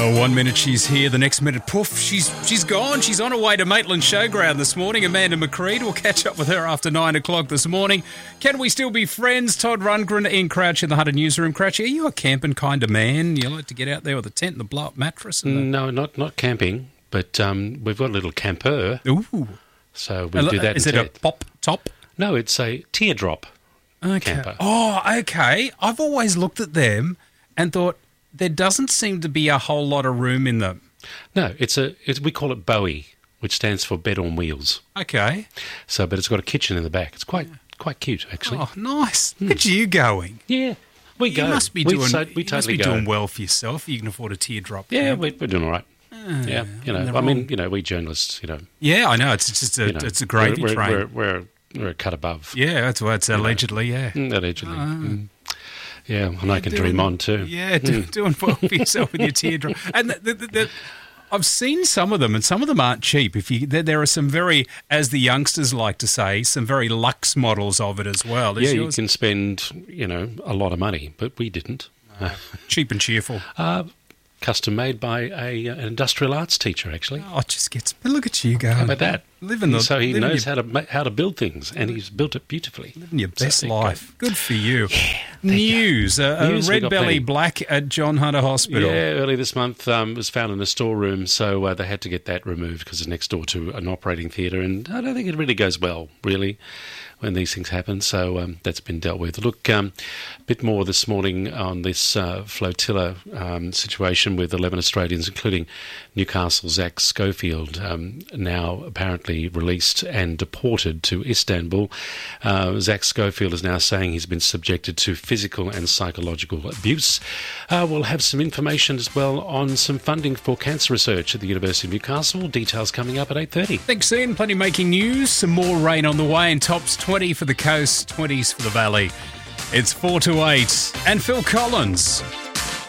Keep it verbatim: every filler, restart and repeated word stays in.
Oh, one minute she's here, the next minute, poof, she's she's gone. She's on her way to Maitland Showground this morning. Amanda McCreed will catch up with her after nine o'clock this morning. Can we still be friends? Todd Rundgren, Ian Crouch in the Hunter Newsroom. Crouch, are you a camping kind of man? You like to get out there with a tent and the blow-up mattress? And the... No, not not camping, but um, we've got a little camper. Ooh. So we do that Is instead. it a pop top? No, it's a teardrop okay. camper. Oh, okay. I've always looked at them and thought, there doesn't seem to be a whole lot of room in them. No, it's a it's, we call it Bowie, which stands for Bed on Wheels. Okay. So, but it's got a kitchen in the back. It's quite quite cute, actually. Oh, nice. Look at you going. Yeah, we go. You must be we doing. so, we you totally must be go. doing well for yourself. You can afford a teardrop. Yeah, camp. we, we're doing all right. Ah, yeah, you know, they're I mean, wrong. you know, we journalists, you know, Yeah, I know. It's just a you know, it's a gravy we're, train. We're, we're, we're, we're a cut above. Yeah, that's what it's allegedly. Yeah. Mm, allegedly. Ah. Mm. Yeah, and I can doing- dream on too. Yeah, do, doing well for yourself with your teardrop. And the, the, the, the, I've seen some of them, and some of them aren't cheap. If you, there, there are some very, as the youngsters like to say, some very luxe models of it as well. Is Yeah, you yours can spend, you know, a lot of money, but we didn't. cheap and cheerful? Uh, custom made by a, an industrial arts teacher, actually. Oh, it just gets. But look at you going. How about that? Living the, so he living knows your, how to ma- how to build things, and he's built it beautifully. living your So best there you go. life. Good for you. Yeah, there you go. News: uh, News, a we red got belly plenty. black at John Hunter Hospital. Yeah, early this month um, was found in a storeroom, so uh, they had to get that removed because it's next door to an operating theatre, and I don't think it really goes well, really, when these things happen. So um, that's been dealt with. Look, um, a bit more this morning on this uh, flotilla um, situation with eleven Australians, including Newcastle's Zach Schofield, um, now apparently released and deported to Istanbul. Uh, Zach Schofield is now saying he's been subjected to physical and psychological abuse. Uh, we'll have some information as well on some funding for cancer research at the University of Newcastle. Details coming up at eight thirty. Thanks, Ian. Plenty making news. Some more rain on the way, and tops twenty for the coast, twenties for the valley. It's four to eight. And Phil Collins.